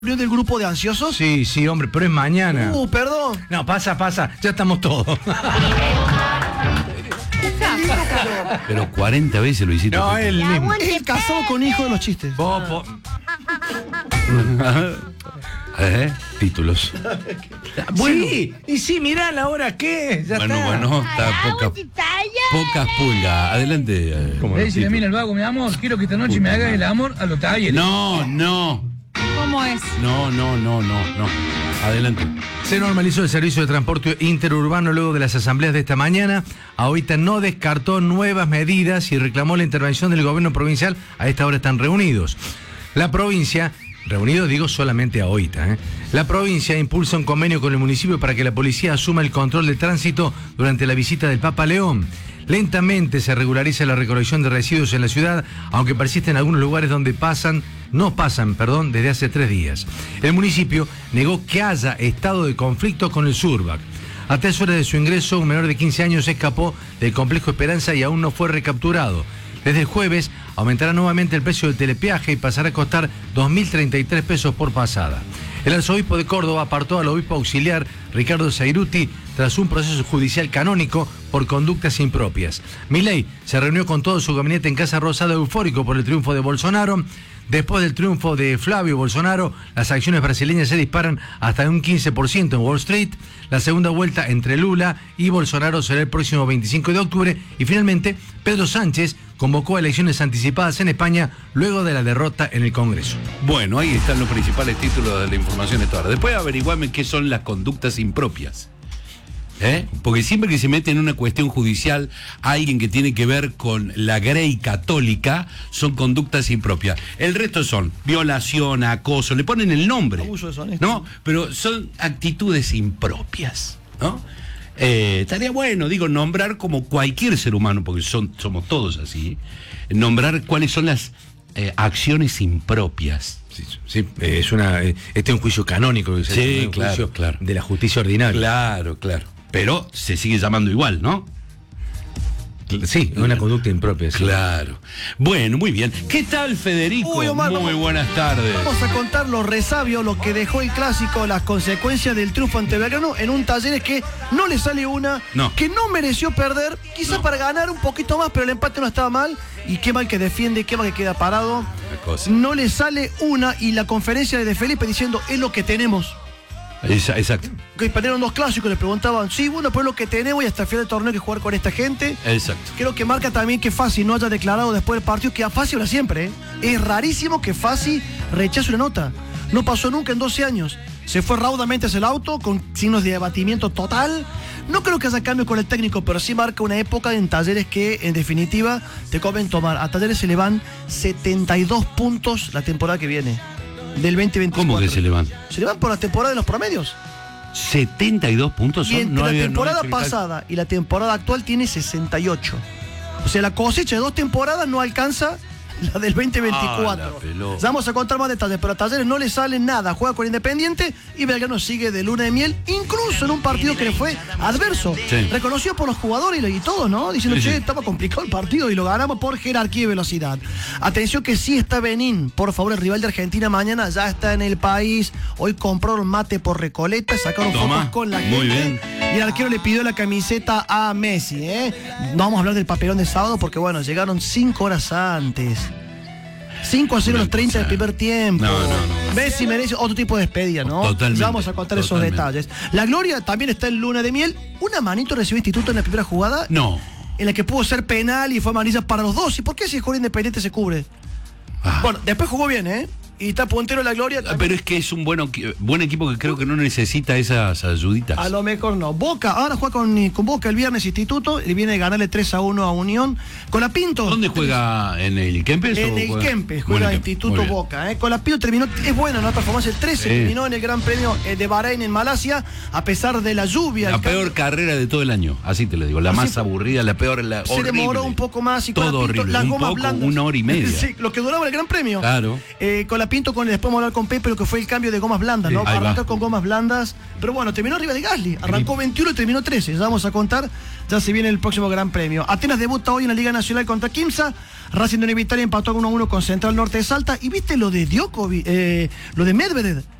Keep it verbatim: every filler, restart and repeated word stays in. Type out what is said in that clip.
del grupo de ansiosos? Sí, sí, hombre, pero es mañana. Uh, perdón. No, pasa, pasa, ya estamos todos. Pero cuarenta veces lo hiciste. No, él mismo. Es el casado con hijo de los chistes. Vos, vos. ¿Eh? Títulos. Bueno. Sí, y sí, mirá la hora que ya Bueno, está. bueno, está poca, pocas pulgas. Adelante. eh, ¿Cómo Le no? dice, mira el vago, mi amor, quiero que esta noche me hagas el amor a los talleres. No, no, ¿Cómo es? no, no, no, no, no. Adelante. Se normalizó el servicio de transporte interurbano luego de las asambleas de esta mañana. AOITA no descartó nuevas medidas y reclamó la intervención del gobierno provincial. A esta hora están reunidos. La provincia, reunidos digo solamente AOITA, ¿eh? La provincia impulsa un convenio con el municipio para que la policía asuma el control del tránsito durante la visita del Papa León. Lentamente se regulariza la recolección de residuos en la ciudad, aunque persisten algunos lugares donde pasan, no pasan, perdón, desde hace tres días. El municipio negó que haya estado de conflicto con el Surbac. A tres horas de su ingreso, un menor de quince años escapó del complejo Esperanza y aún no fue recapturado. Desde el jueves aumentará nuevamente el precio del telepeaje y pasará a costar dos mil treinta y tres pesos por pasada. El arzobispo de Córdoba apartó al obispo auxiliar Ricardo Zairuti tras un proceso judicial canónico por conductas impropias. Milei se reunió con todo su gabinete en Casa Rosada eufórico por el triunfo de Bolsonaro. Después del triunfo de Flavio Bolsonaro, las acciones brasileñas se disparan hasta un quince por ciento en Wall Street. La segunda vuelta entre Lula y Bolsonaro será el próximo veinticinco de octubre. Y finalmente, Pedro Sánchez convocó a elecciones anticipadas en España luego de la derrota en el Congreso. Bueno, ahí están los principales títulos de la información de esta hora. Después averiguame qué son las conductas impropias. ¿Eh? Porque siempre que se mete en una cuestión judicial alguien que tiene que ver con la grey católica, son conductas impropias. El resto son violación, acoso, le ponen el nombre. Abuso deshonesto. ¿No? Pero son actitudes impropias, ¿no? Eh, estaría bueno, digo, nombrar como cualquier ser humano, porque son, somos todos así, nombrar cuáles son las eh, acciones impropias. Sí, sí, es una, este es un juicio canónico. Que se Sí, hace, un claro, juicio claro. de la justicia ordinaria. Claro, claro. Pero se sigue llamando igual, ¿no? Sí, es una conducta impropia. Sí. Claro. Bueno, muy bien. ¿Qué tal, Federico? Uy, Omar, muy vamos- buenas tardes. Vamos a contar los resabios, lo que dejó el clásico, las consecuencias del triunfo ante Belgrano en un Talleres que no le sale una, No. que no mereció perder, quizás No. para ganar un poquito más, pero el empate no estaba mal. Y qué mal que defiende, qué mal que queda parado. Una cosa. No le sale una y la conferencia de Felipe diciendo es lo que tenemos. Esa- exacto. Que perdieron dos clásicos, le preguntaban, sí, bueno, pero es lo que tenemos y hasta el final del torneo hay que jugar con esta gente. Exacto. Creo que marca también que Fassi no haya declarado después del partido, que a Fassi habla siempre, ¿eh? Es rarísimo que Fassi rechace una nota. No pasó nunca en doce años. Se fue raudamente hacia el auto, con signos de abatimiento total. No creo que haya cambio con el técnico, pero sí marca una época en Talleres que, en definitiva, te comen tomar. A Talleres se le van setenta y dos puntos la temporada que viene, del veinte veinticuatro. ¿Cómo que se le van? Se le van por la temporada de los promedios. setenta y dos puntos Y son. entre No la había- no temporada había- pasada y la temporada actual tiene sesenta y ocho. O sea, la cosecha de dos temporadas no alcanza la del veinte veinticuatro. Ah, la pelota. Ya vamos a contar más detalles, pero a Talleres no le sale nada. Juega con Independiente y Belgrano sigue de luna de miel, incluso en un partido que le fue adverso. Sí. Reconocido por los jugadores y, y todos, ¿no? Diciendo, Sí, che, sí. estaba complicado el partido y lo ganamos por jerarquía y velocidad. Atención que sí está Benín. Por favor, el rival de Argentina mañana ya está en el país. Hoy compraron mate por Recoleta, sacaron Toma. fotos con la gente. Muy bien. Y el arquero le pidió la camiseta a Messi, ¿eh? No vamos a hablar del papelón de sábado porque, bueno, llegaron cinco horas antes. cinco a cero Una los treinta del cosa. primer tiempo. No, no, no. Messi merece otro tipo de despedida, ¿no? Totalmente, Ya vamos a contar esos totalmente. detalles. La Gloria también está en luna de miel. Una manito recibió Instituto en la primera jugada. No. En la que pudo ser penal y fue amarilla para los dos. ¿Y por qué si juega Independiente se cubre? Ah. Bueno, después jugó bien, ¿eh? Y está puntero en la Gloria. Ah, Pero es que es un buen, buen equipo que creo que no necesita esas ayuditas. A lo mejor no. Boca, ahora juega con, con Boca el viernes Instituto y viene a ganarle tres a uno a Unión. Con la Pinto. ¿Dónde juega? ¿En el Kempes? En o el juega? Kempes, Bueno, juega Kempes. Muy Instituto bien. Boca. ¿eh? Con la Pinto terminó, es buena, ¿no? Performance el trece, Sí. terminó en el Gran Premio eh, de Bahrein en Malasia, a pesar de la lluvia. La el peor cambio- carrera de todo el año, así te lo digo. La Así más fue. aburrida, la peor, la Se horrible. demoró un poco más y con Todo la Pinto, horrible. las Un gomas poco, blandas. una hora y media. Sí, lo que duraba el Gran Premio. Claro. Eh, con la Colapinto, con, después vamos a hablar con Pepe, lo que fue el cambio de gomas blandas, ¿no? Sí, ahí Arrancar va. con gomas blandas. Pero bueno, terminó arriba de Gasly. Arrancó veintiuno y terminó trece. Ya vamos a contar. Ya se viene el próximo Gran Premio. Atenas debuta hoy en la Liga Nacional contra Quimsa. Racing de Universitario empató uno a uno con Central Norte de Salta. ¿Y viste lo de Djokovic? Eh, lo de Medvedev.